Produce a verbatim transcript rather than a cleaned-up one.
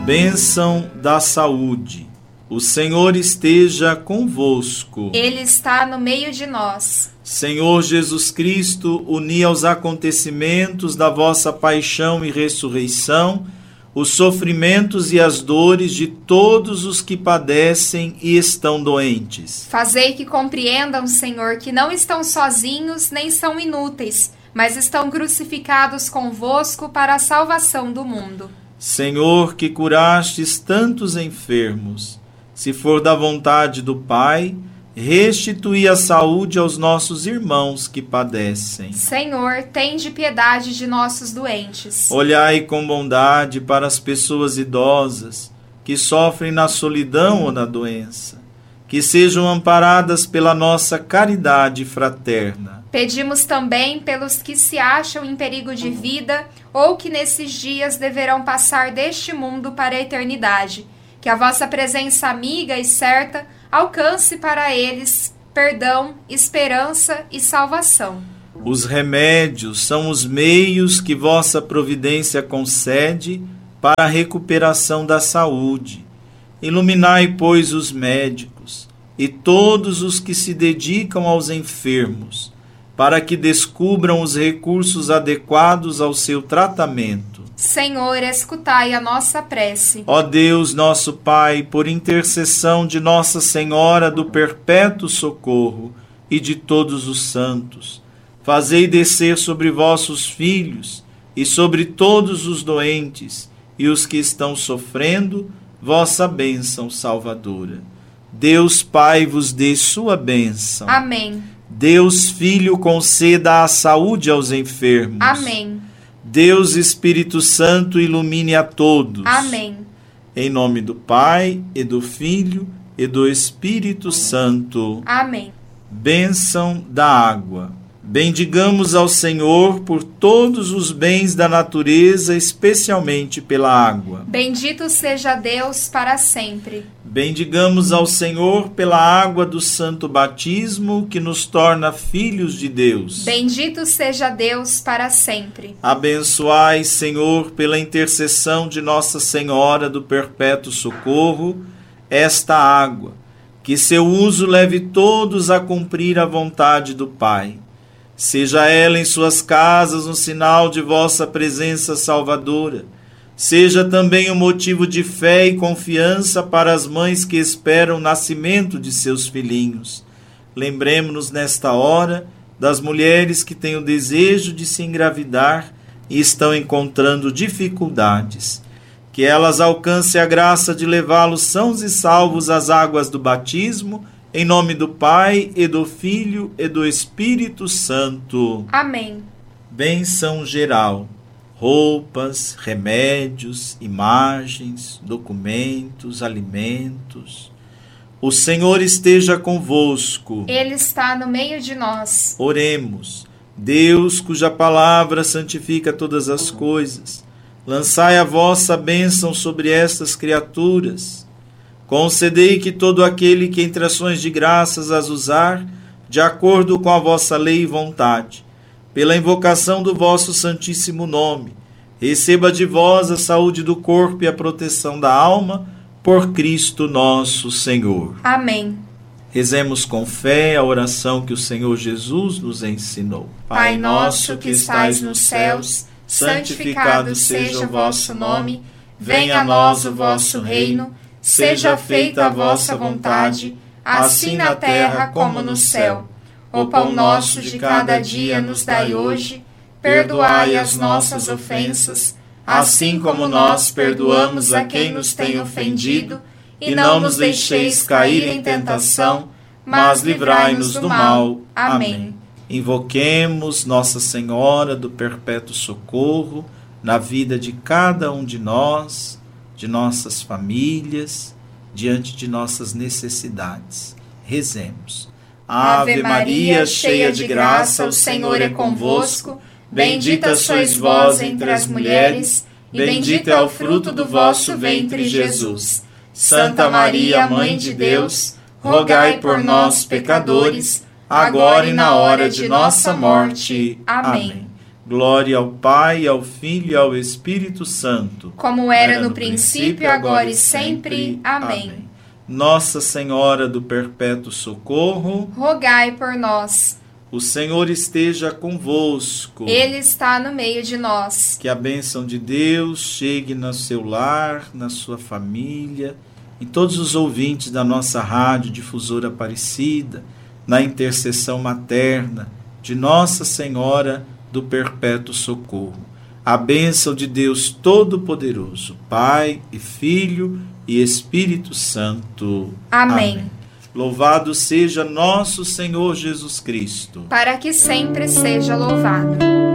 Bênção da saúde. O Senhor esteja convosco. Ele está no meio de nós. Senhor Jesus Cristo, uni aos acontecimentos da vossa paixão e ressurreição os sofrimentos e as dores de todos os que padecem e estão doentes. Fazei que compreendam, Senhor, que não estão sozinhos nem são inúteis, mas estão crucificados convosco para a salvação do mundo. Senhor, que curastes tantos enfermos, se for da vontade do Pai, restitui a saúde aos nossos irmãos que padecem. Senhor, tende piedade de nossos doentes. Olhai com bondade para as pessoas idosas que sofrem na solidão ou na doença, que sejam amparadas pela nossa caridade fraterna. Pedimos também pelos que se acham em perigo de vida ou que nesses dias deverão passar deste mundo para a eternidade. Que a vossa presença amiga e certa alcance para eles perdão, esperança e salvação. Os remédios são os meios que vossa providência concede para a recuperação da saúde. Iluminai, pois, os médicos e todos os que se dedicam aos enfermos, para que descubram os recursos adequados ao seu tratamento. Senhor, escutai a nossa prece. Ó Deus, nosso Pai, por intercessão de Nossa Senhora do Perpétuo Socorro e de todos os santos, fazei descer sobre vossos filhos e sobre todos os doentes e os que estão sofrendo vossa bênção salvadora. Deus Pai vos dê sua bênção. Amém. Deus Filho conceda a saúde aos enfermos. Amém. Deus Espírito Santo ilumine a todos. Amém. Em nome do Pai, e do Filho, e do Espírito Santo. Amém. Bênção da água. Bendigamos ao Senhor por todos os bens da natureza, especialmente pela água. Bendito seja Deus para sempre. Bendigamos ao Senhor pela água do santo batismo, que nos torna filhos de Deus. Bendito seja Deus para sempre. Abençoai, Senhor, pela intercessão de Nossa Senhora do Perpétuo Socorro, esta água, que seu uso leve todos a cumprir a vontade do Pai. Seja ela em suas casas um sinal de vossa presença salvadora. Seja também um motivo de fé e confiança para as mães que esperam o nascimento de seus filhinhos. Lembremos-nos nesta hora das mulheres que têm o desejo de se engravidar e estão encontrando dificuldades. Que elas alcancem a graça de levá-los sãos e salvos às águas do batismo, em nome do Pai, e do Filho, e do Espírito Santo. Amém. Bênção geral. Roupas, remédios, imagens, documentos, alimentos. O Senhor esteja convosco. Ele está no meio de nós. Oremos. Deus, cuja palavra santifica todas as coisas, lançai a vossa bênção sobre estas criaturas. Concedei que todo aquele que entre ações de graças as usar, de acordo com a vossa lei e vontade, pela invocação do vosso santíssimo nome, receba de vós a saúde do corpo e a proteção da alma, por Cristo nosso Senhor. Amém. Rezemos com fé a oração que o Senhor Jesus nos ensinou. Pai nosso que estais nos céus, santificado seja o vosso nome, venha a nós o vosso reino, seja feita a vossa vontade, assim na terra como no céu. O pão nosso de cada dia nos dai hoje, perdoai as nossas ofensas, assim como nós perdoamos a quem nos tem ofendido, e não nos deixeis cair em tentação, mas livrai-nos do mal. Amém. Invoquemos Nossa Senhora do Perpétuo Socorro na vida de cada um de nós, de nossas famílias, diante de nossas necessidades. Rezemos. Ave Maria, cheia de graça, o Senhor é convosco. Bendita sois vós entre as mulheres, e bendito é o fruto do vosso ventre, Jesus. Santa Maria, Mãe de Deus, rogai por nós, pecadores, agora e na hora de nossa morte. Amém. Glória ao Pai, ao Filho e ao Espírito Santo. Como era, era no, no princípio, agora e sempre. Amém. Amém. Nossa Senhora do Perpétuo Socorro, rogai por nós. O Senhor esteja convosco. Ele está no meio de nós. Que a bênção de Deus chegue no seu lar, na sua família, em todos os ouvintes da nossa rádio Difusora Aparecida, na intercessão materna de Nossa Senhora do Perpétuo Socorro. A bênção de Deus Todo-Poderoso, Pai e Filho e Espírito Santo. Amém. Amém. Louvado seja nosso Senhor Jesus Cristo. Para que sempre seja louvado.